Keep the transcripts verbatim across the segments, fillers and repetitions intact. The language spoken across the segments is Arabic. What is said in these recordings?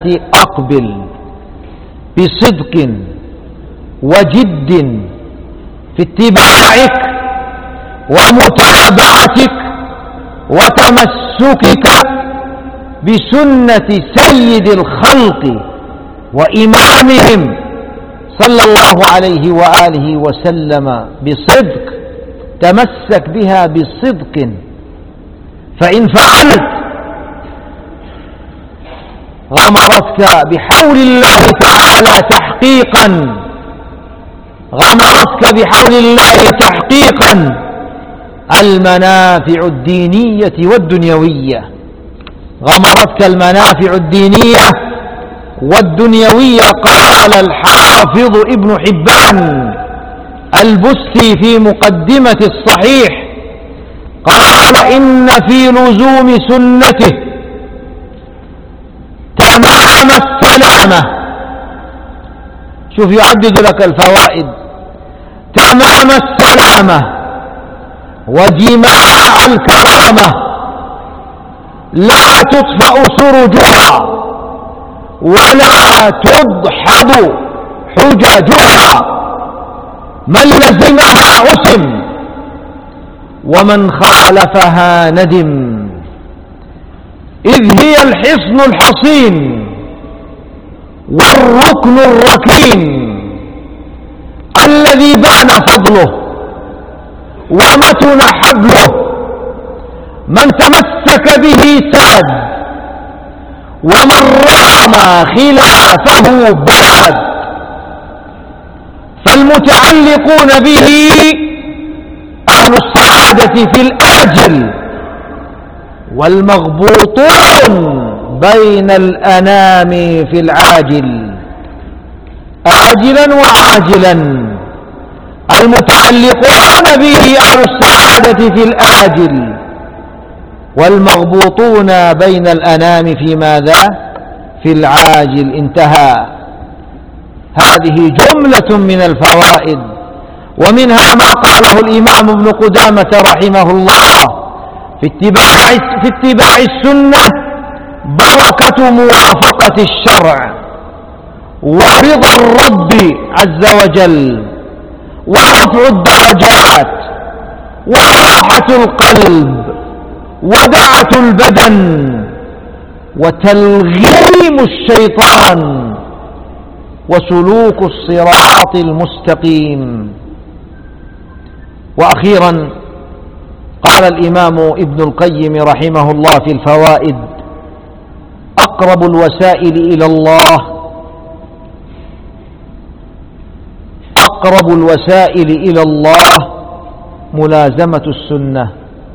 أقبل بصدق وجد في اتباعك ومتابعتك وتمسكك بسنة سيد الخلق وإمامهم صلى الله عليه وآله وسلم بصدق. تمسك بها بصدق، فإن فعلت غمرتك بحول الله تعالى تحقيقا غمرتك بحول الله تحقيقا المنافع الدينية والدنيوية. غمرتك المنافع الدينية والدنيوية. قال الحافظ ابن حبان البستي في مقدمة الصحيح، قال إن في لزوم سنته تمام السلامة. شوف يعدد لك الفوائد: تمام السلامة وجماع الكرامة، لا تطفأ سرجها ولا تدحض حججها. من لزمها عصم ومن خالفها ندم، إذ هي الحصن الحصين والركن الركين الذي بان فضله ومتن حبله. من تمسك به ساد، ومن رام خلافه باد. فالمتعلقون به أهل السعادة في الآجل، والمغبوطون بين الأنام في العاجل. آجلا وعاجلا. المتعلقون به أهل السعادة في الآجل، والمغبوطون بين الأنام في ماذا؟ في العاجل. انتهى. هذه جملة من الفوائد، ومنها ما قاله الإمام ابن قدامة رحمه الله: في اتباع, في اتباع السنة بركة موافقة الشرع، ورضا الرب عز وجل، ورفع الدرجات، وراحة القلب، ودعة البدن، وتلغيم الشيطان، وسلوك الصراط المستقيم. وأخيرا قال الإمام ابن القيم رحمه الله في الفوائد: أقرب الوسائل إلى الله أقرب الوسائل إلى الله ملازمة السنة.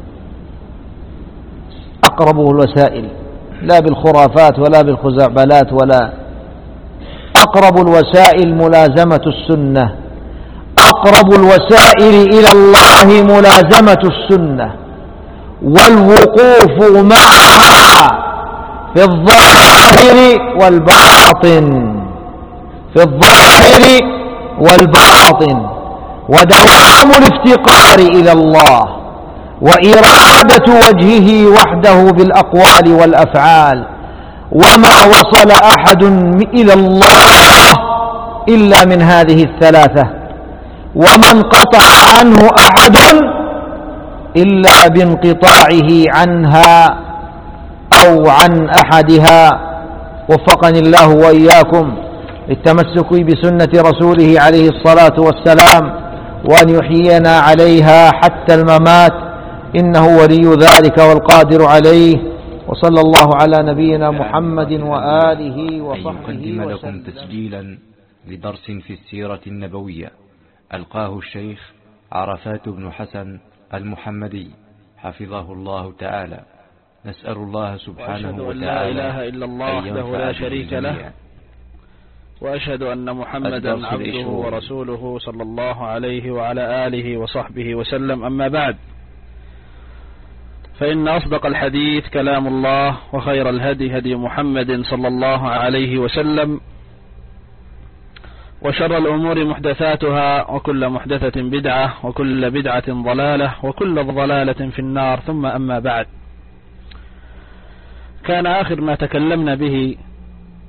أقرب الوسائل، لا بالخرافات ولا بالخزعبلات، ولا أقرب الوسائل ملازمة السنة. أقرب الوسائل إلى الله ملازمة السنة، والوقوف معها في الظاهر والباطن في الظاهر والباطن ودوام الافتقار إلى الله، وإرادة وجهه وحده بالأقوال والأفعال. وما وصل أحد إلى الله إلا من هذه الثلاثة، وما انقطع عنه أحد إلا بانقطاعه عنها أو عن أحدها. وفقني الله وإياكم للتمسك بسنة رسوله عليه الصلاة والسلام، وأن يحيينا عليها حتى الممات، إنه ولي ذلك والقادر عليه. وصلى الله على نبينا محمد وآله وصحبه وسلم. وسلم. لكم تسجيلا لدرس في السيرة النبوية ألقاه الشيخ عرفات بن حسن المحمدي حفظه الله تعالى. نسأل الله سبحانه وتعالى لا إله إلا الله وحده لا شريك له، وأشهد أن محمدا عبده ورسوله صلى الله عليه وعلى آله وصحبه وسلم. أما بعد، فإن أصدق الحديث كلام الله، وخير الهدي هدي محمد صلى الله عليه وسلم، وشر الأمور محدثاتها، وكل محدثة بدعة، وكل بدعة ضلالة، وكل ضلالة في النار. ثم أما بعد، كان آخر ما تكلمنا به